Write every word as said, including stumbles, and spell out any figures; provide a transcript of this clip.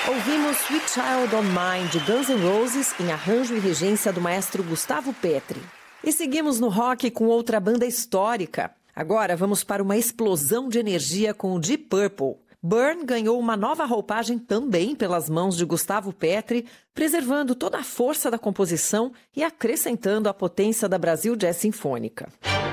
Ouvimos Sweet Child O' Mine, de Guns N' Roses, em arranjo e regência do maestro Gustavo Petri. E seguimos no rock com outra banda histórica. Agora vamos para uma explosão de energia com o Deep Purple. Burn ganhou uma nova roupagem também pelas mãos de Gustavo Petri, preservando toda a força da composição e acrescentando a potência da Brasil Jazz Sinfônica.